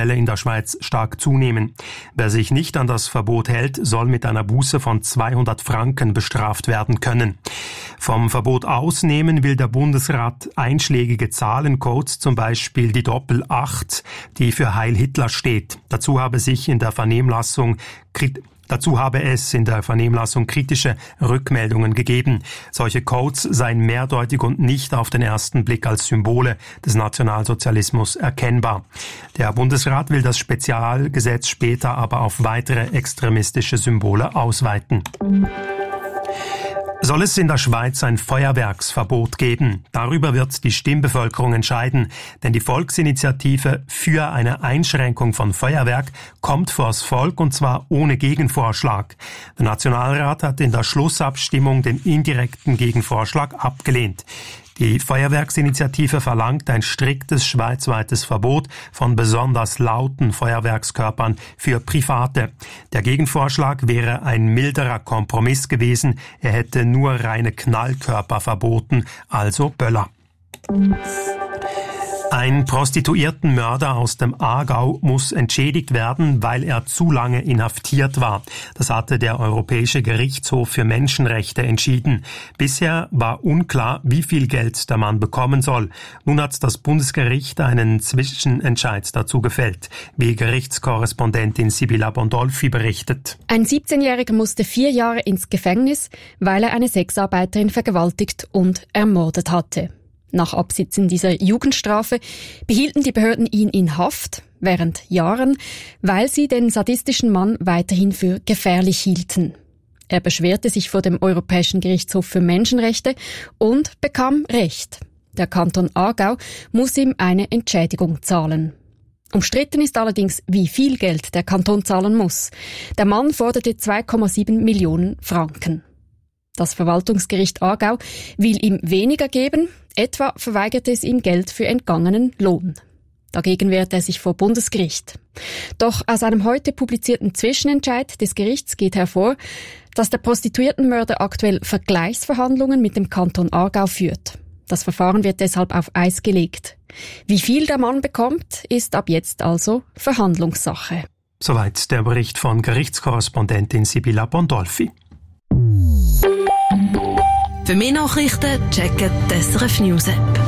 Fälle in der Schweiz stark zunehmen. Wer sich nicht an das Verbot hält, soll mit einer Buße von 200 Franken bestraft werden können. Vom Verbot ausnehmen will der Bundesrat einschlägige Zahlencodes, zum Beispiel die Doppel-8, die für Heil Hitler steht. Dazu habe es in der Vernehmlassung kritische Rückmeldungen gegeben. Solche Codes seien mehrdeutig und nicht auf den ersten Blick als Symbole des Nationalsozialismus erkennbar. Der Bundesrat will das Spezialgesetz später aber auf weitere extremistische Symbole ausweiten. Soll es in der Schweiz ein Feuerwerksverbot geben? Darüber wird die Stimmbevölkerung entscheiden, denn die Volksinitiative für eine Einschränkung von Feuerwerk kommt vors Volk und zwar ohne Gegenvorschlag. Der Nationalrat hat in der Schlussabstimmung den indirekten Gegenvorschlag abgelehnt. Die Feuerwerksinitiative verlangt ein striktes schweizweites Verbot von besonders lauten Feuerwerkskörpern für Private. Der Gegenvorschlag wäre ein milderer Kompromiss gewesen. Er hätte nur reine Knallkörper verboten, also Böller. Ein Prostituiertenmörder aus dem Aargau muss entschädigt werden, weil er zu lange inhaftiert war. Das hatte der Europäische Gerichtshof für Menschenrechte entschieden. Bisher war unklar, wie viel Geld der Mann bekommen soll. Nun hat das Bundesgericht einen Zwischenentscheid dazu gefällt, wie Gerichtskorrespondentin Sibylla Bondolfi berichtet. Ein 17-Jähriger musste 4 Jahre ins Gefängnis, weil er eine Sexarbeiterin vergewaltigt und ermordet hatte. Nach Absitzen dieser Jugendstrafe behielten die Behörden ihn in Haft während Jahren, weil sie den sadistischen Mann weiterhin für gefährlich hielten. Er beschwerte sich vor dem Europäischen Gerichtshof für Menschenrechte und bekam Recht. Der Kanton Aargau muss ihm eine Entschädigung zahlen. Umstritten ist allerdings, wie viel Geld der Kanton zahlen muss. Der Mann forderte 2,7 Millionen Franken. Das Verwaltungsgericht Aargau will ihm weniger geben, etwa verweigerte es ihm Geld für entgangenen Lohn. Dagegen wehrte er sich vor Bundesgericht. Doch aus einem heute publizierten Zwischenentscheid des Gerichts geht hervor, dass der Prostituiertenmörder aktuell Vergleichsverhandlungen mit dem Kanton Aargau führt. Das Verfahren wird deshalb auf Eis gelegt. Wie viel der Mann bekommt, ist ab jetzt also Verhandlungssache. Soweit der Bericht von Gerichtskorrespondentin Sibylla Bondolfi. Für mehr Nachrichten checken die SRF News App.